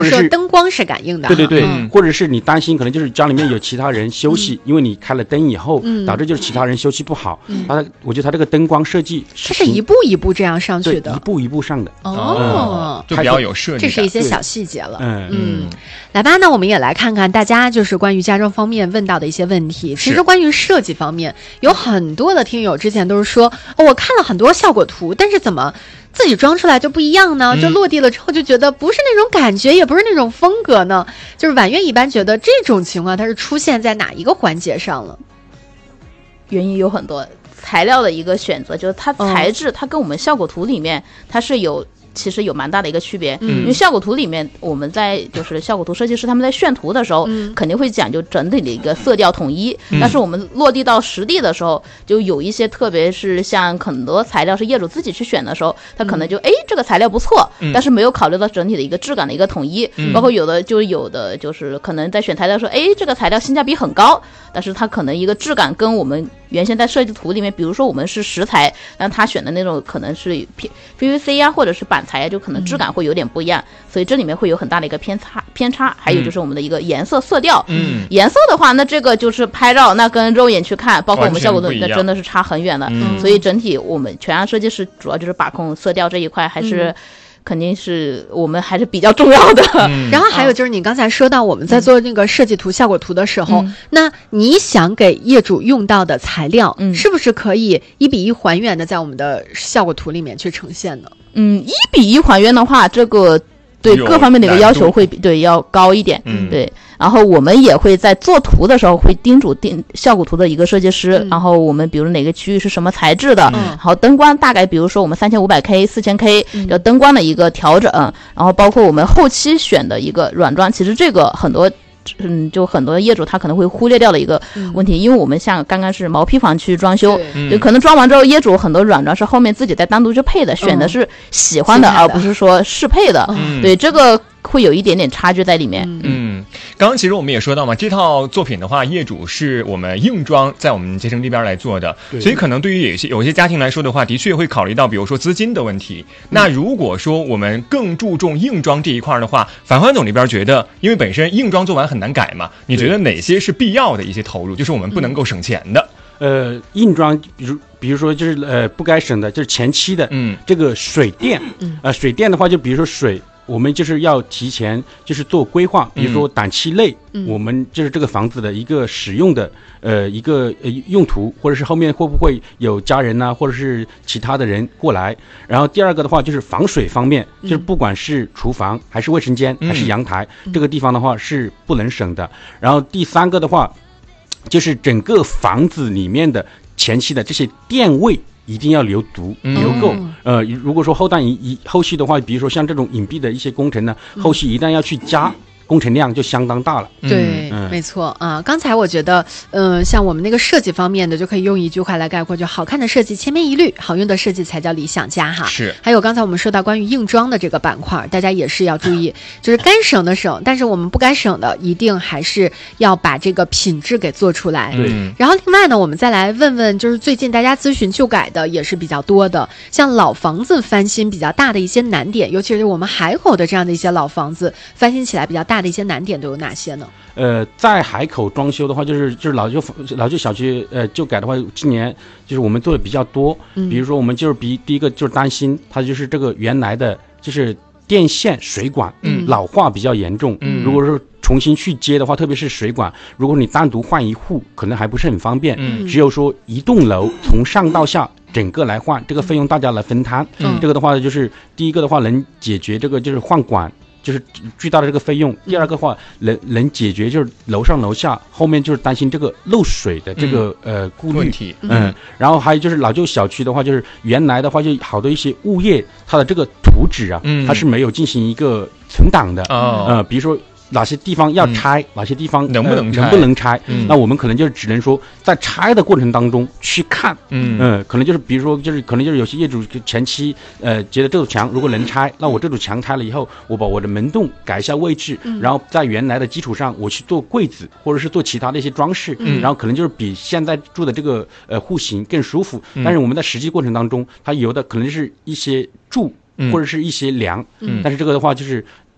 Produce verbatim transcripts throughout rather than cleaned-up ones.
说灯光是感应的， 对对对、嗯，或者是你担心可能就是家里面有其他人休息，嗯、因为你开了灯以后、嗯，导致就是其他人休息不好。嗯，它我觉得它这个灯光设计， 它是一步一步这样上去的， 一步一步上的。 哦， 嗯、就比较有设计感， 这是一些小细节了。 嗯嗯，来吧，那我们也来看看大家就是关于家装方面问到的一些问题。其实关于设计方面，有很多的听友之前都是说，哦，我看了很多效果图，但是怎么自己装出来就不一样呢？就落地了之后就觉得不是那种感觉，也不是那种风格呢。就是婉约一般觉得这种情况它是出现在哪一个环节上了？ 原因有很多，材料的一个选择，就是它材质、嗯、它跟我们效果图里面它是有其实有蛮大的一个区别、嗯、因为效果图里面我们在就是效果图设计师他们在炫图的时候、嗯、肯定会讲究整体的一个色调统一、嗯、但是我们落地到实地的时候就有一些特别是像很多材料是业主自己去选的时候他可能就哎、嗯、这个材料不错、嗯、但是没有考虑到整体的一个质感的一个统一、嗯、包括有的就有的就是可能在选材料说哎这个材料性价比很高，但是它可能一个质感跟我们原先在设计图里面比如说我们是石材，但他选的那种可能是 P V C 啊或者是板材啊，就可能质感会有点不一样、嗯、所以这里面会有很大的一个偏差偏差。还有就是我们的一个颜色色调，嗯，颜色的话那这个就是拍照那跟肉眼去看包括我们效果图那真的是差很远的、嗯、所以整体我们全案设计师主要就是把控色调这一块还是、嗯肯定是我们还是比较重要的、 嗯、然后还有就是你刚才说到我们在做那个设计图、嗯、效果图的时候、嗯、那你想给业主用到的材料、嗯、是不是可以一比一还原的在我们的效果图里面去呈现呢？ 嗯，一比一还原的话这个对各方面的一个要求会对要高一点、嗯、对。然后我们也会在做图的时候会叮嘱定效果图的一个设计师、嗯、然后我们比如哪个区域是什么材质的、嗯、然后灯光大概比如说我们三千五百 K 四千 K 就灯光的一个调整、嗯、然后包括我们后期选的一个软装，其实这个很多嗯，就很多业主他可能会忽略掉的一个问题、嗯、因为我们像刚刚是毛坯房区装修，就可能装完之后业主很多软装是后面自己再单独去配的、嗯、选的是喜欢的而不是说适配的、嗯、对，这个会有一点点差距在里面。 嗯，刚刚其实我们也说到嘛，这套作品的话业主是我们硬装在我们捷成这边来做的，所以可能对于有些有些家庭来说的话的确会考虑到比如说资金的问题、嗯、那如果说我们更注重硬装这一块的话，樊欢总这边觉得因为本身硬装做完很难改嘛，你觉得哪些是必要的一些投入，就是我们不能够省钱的？ 呃，硬装，比如比如说就是呃不该省的就是前期的，嗯，这个水电，嗯，呃水电的话就比如说水。我们就是要提前就是做规划，比如说短期内、嗯、我们就是这个房子的一个使用的呃一个呃用途，或者是后面会不会有家人啊或者是其他的人过来。然后第二个的话就是防水方面、嗯、就是不管是厨房还是卫生间还是阳台、嗯、这个地方的话是不能省的。然后第三个的话就是整个房子里面的前期的这些电位一定要留足留够、嗯、呃，如果说后段一后续的话，比如说像这种隐蔽的一些工程呢，后续一旦要去加工程量就相当大了。 对、嗯、没错啊。刚才我觉得嗯、呃，像我们那个设计方面的就可以用一句话来概括，就好看的设计千篇一律，好用的设计才叫理想家哈。 是。 还有刚才我们说到关于硬装的这个板块，大家也是要注意，就是该省的省，但是我们不该省的一定还是要把这个品质给做出来。 对。 然后另外呢，我们再来问问，就是最近大家咨询旧改的也是比较多的，像老房子翻新比较大的一些难点，尤其是我们海口的这样的一些老房子翻新起来比较大的一些难点都有哪些呢？ 呃，在海口装修的话，就是就是老旧老旧小区呃旧改的话，今年就是我们做的比较多。嗯，比如说我们就是比第一个就是担心它就是这个原来的就是电线水管嗯老化比较严重。嗯，如果说重新去接的话，特别是水管，如果你单独换一户，可能还不是很方便。嗯，只有说一栋楼从上到下整个来换，这个费用大家来分摊。嗯，这个的话就是第一个的话能解决这个就是换管。就是巨大的这个费用。第二个话能能解决就是楼上楼下后面就是担心这个漏水的这个、嗯、呃顾虑问题。 嗯，然后还有就是老旧小区的话，就是原来的话就好多一些物业它的这个图纸啊、嗯、它是没有进行一个存档的。哦，呃比如说哪些地方要拆、嗯、哪些地方能不能拆、呃、 能不能拆、嗯、那我们可能就只能说在拆的过程当中去看。嗯呃可能就是比如说就是可能就是有些业主前期呃觉得这堵墙如果能拆，那我这堵墙拆了以后，我把我的门洞改一下位置、嗯、然后在原来的基础上我去做柜子或者是做其他的一些装饰、嗯、然后可能就是比现在住的这个呃户型更舒服、嗯、但是我们在实际过程当中它有的可能是一些柱或者是一些梁、嗯、但是这个的话就是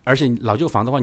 而且老旧房的话。